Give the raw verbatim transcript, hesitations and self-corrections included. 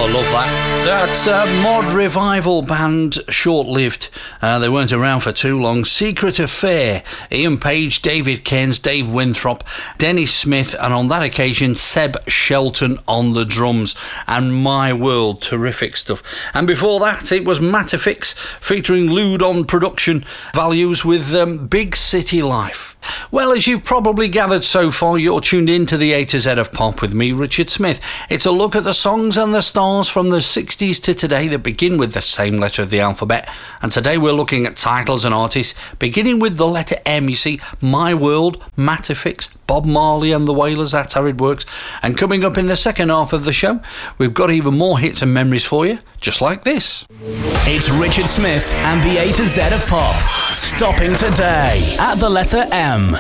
I love that. That's a mod revival band, short-lived. Uh, they weren't around for too long. Secret Affair, Ian Page, David Cairns, Dave Winthrop, Dennis Smith, and on that occasion, Seb Shelton on the drums. And My World, terrific stuff. And before that, it was Matafix, featuring Lude on production values with um, Big City Life. Well, as you've probably gathered so far, you're tuned in to the A to Z of Pop with me, Richard Smith. It's a look at the songs and the stars from the sixties to today that begin with the same letter of the alphabet. And today we're looking at titles and artists, beginning with the letter M. You see, My World, Matafix, Bob Marley and the Wailers, that's how it works. And coming up in the second half of the show, we've got even more hits and memories for you, just like this. It's Richard Smith and the A to Z of Pop. Stopping today at the letter M.